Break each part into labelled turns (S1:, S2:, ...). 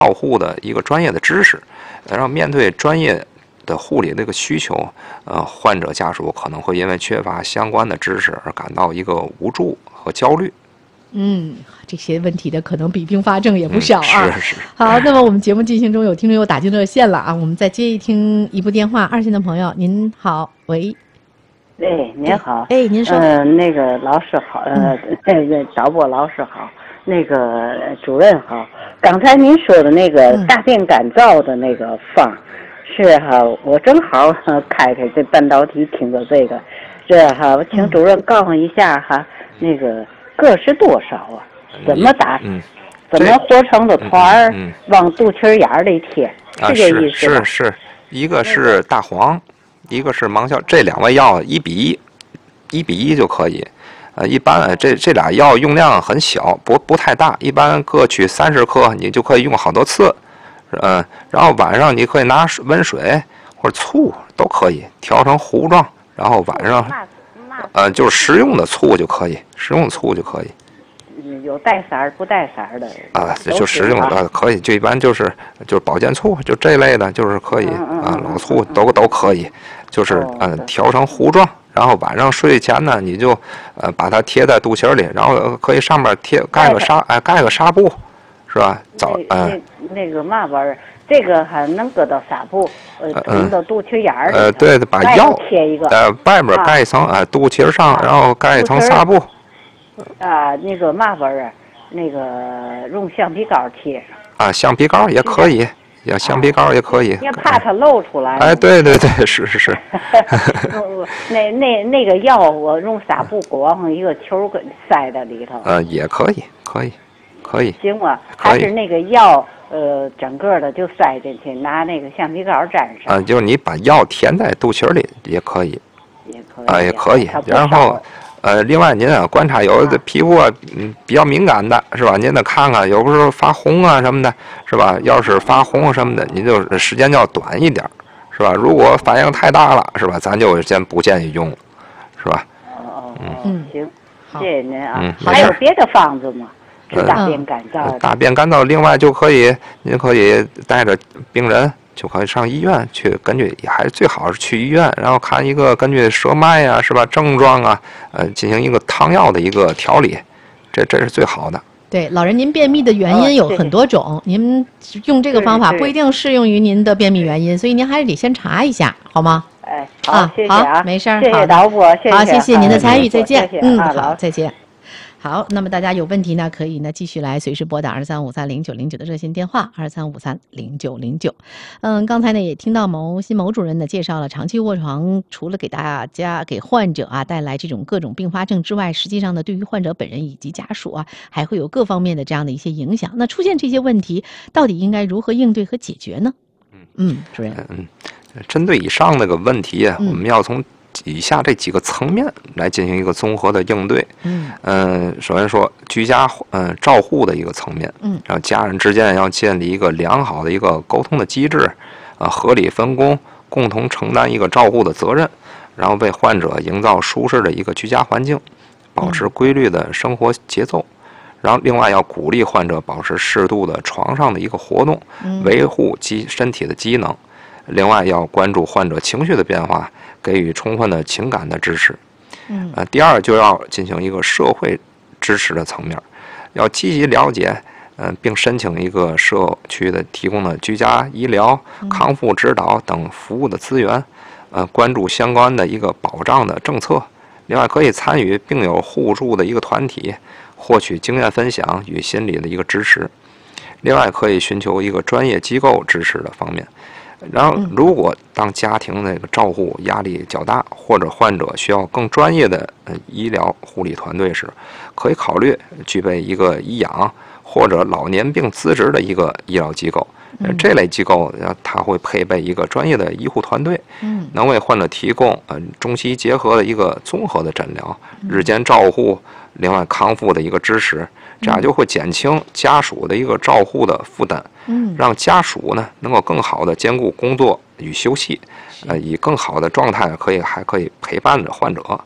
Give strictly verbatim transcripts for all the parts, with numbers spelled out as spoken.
S1: 照护的一个专业的知识，然后面对专业的护理的一个需求，呃，患者家属可能会因为缺乏相关的知识而感到一个无助和焦虑。
S2: 嗯，这些问题的可能比并发症也不少啊。
S1: 嗯、是是。
S2: 好，那么我们节目进行中有听众又打进热线了啊，我们再接一听一部电话，二线的朋友，您好，喂。
S3: 哎，您好。
S2: 哎，您说。
S3: 呃，那个老师好，呃，那个导播老师好，那个主任好。刚才您说的那个大便干燥的那个方，是哈，我正好开开这半导体听着这个，这哈，我请主任告诉一下哈，那个个是多少啊？怎么打？
S1: 嗯，
S3: 怎么和成的团儿、嗯嗯、往肚脐眼里贴？是这意思
S1: 吧？是是是，一个是大黄。一个是芒硝，这两味药一比一，一比一就可以。呃，一般这这俩药用量很小，不不太大，一般各取三十克，你就可以用好多次。嗯、呃，然后晚上你可以拿温水或者醋都可以调成糊状，然后晚上，呃，就是食用的醋就可以，食用的醋就可以。
S3: 有带色儿不带色儿的
S1: 啊，就食用的可以，就一般就是就是保健醋，就这类的，就是可以啊，老醋都都可以，就是嗯调成糊状，然后晚上睡前呢，你就呃把它贴在肚脐里，然后可以上面贴盖个纱，哎盖个纱布，是吧？早
S3: 嗯那个嘛玩意儿，这个还能搁到纱布，呃捅到肚脐眼儿里，
S1: 呃对，把药
S3: 贴一个，
S1: 呃外面盖一层，哎肚脐上，然后盖一层纱布。
S3: 啊，那个嘛玩意儿，那个用橡皮膏贴上。
S1: 啊，橡皮膏也可以，要橡皮膏也可以。
S3: 也怕它露出来。
S1: 哎，对对对，是是是。
S3: 那那那个药，我用纱布裹上一个球给塞在里头。
S1: 呃，也可以，可以，可以。
S3: 行吗？还是那个药，呃，整个的就塞进去，拿那个橡皮膏粘上。
S1: 啊，就是你把药填在肚脐里也可以。
S3: 也可以。
S1: 啊，也可以。然后。呃，另外您啊观察有的皮肤啊，嗯，比较敏感的是吧？您得看看，有的时候发红啊什么的，是吧？要是发红啊什么的，您就时间要短一点，是吧？如果反应太大了，是吧？咱就先不建议用了，是吧？
S3: 哦哦嗯，行，谢谢您啊。
S1: 嗯，
S3: 还有别的方子吗？是大便干燥。
S1: 大便干燥，另外就可以，您可以带着病人。就可以上医院去，根据还是最好是去医院，然后看一个根据舌脉啊，是吧？症状啊，呃，进行一个汤药的一个调理，这这是最好的。
S2: 对，老人您便秘的原因有很多种，哦、您用这个方法不一定适用于您的便秘原因，所以您还是得先查一下，好吗？
S3: 哎，好，啊、谢谢啊，
S2: 好，没事儿，
S3: 谢谢导播，谢谢，
S2: 好，谢谢您的参与，再见。
S3: 谢谢
S2: 嗯，
S3: 啊、
S2: 好，再见。好，那么大家有问题呢，可以呢继续来随时拨打二三五三零九零九的热线电话，二三五三零九零九。嗯，刚才呢也听到牟新牟主任呢介绍了长期卧床，除了给大家给患者啊带来这种各种并发症之外，实际上呢对于患者本人以及家属啊，还会有各方面的这样的一些影响。那出现这些问题，到底应该如何应对和解决呢？嗯，主任，
S1: 嗯，针对以上那个问题啊，
S2: 嗯、
S1: 我们要从以下这几个层面来进行一个综合的应对。
S2: 嗯，
S1: 呃，首先说居家呃照护的一个层面，
S2: 嗯，
S1: 然后家人之间要建立一个良好的一个沟通的机制，呃，合理分工，共同承担一个照护的责任，然后为患者营造舒适的一个居家环境，保持规律的生活节奏。嗯、然后另外要鼓励患者保持适度的床上的一个活动，
S2: 嗯、
S1: 维护机身体的机能。另外要关注患者情绪的变化，给予充分的情感的支持。
S2: 嗯，
S1: 呃，第二就要进行一个社会支持的层面，要积极了解，呃，并申请一个社区的提供的居家医疗、康复指导等服务的资源，呃，关注相关的一个保障的政策。另外，可以参与病友互助的一个团体，获取经验分享与心理的一个支持。另外，可以寻求一个专业机构支持的方面。然后，如果当家庭那个照护压力较大，或者患者需要更专业的呃医疗护理团队时，可以考虑具备一个医养或者老年病资质的一个医疗机构。这类机构，它会配备一个专业的医护团队，能为患者提供呃中西结合的一个综合的诊疗、日间照护，另外康复的一个支持。这样就会减轻家属的一个照护的负担，
S2: 嗯，
S1: 让家属呢能够更好的兼顾工作与休息，呃，以更好的状态可以还可以陪伴着患者。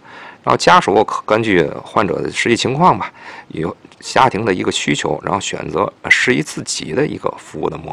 S1: 然后家属可根据患者的实际情况吧，有家庭的一个需求，然后选择适宜自己的一个服务的模式。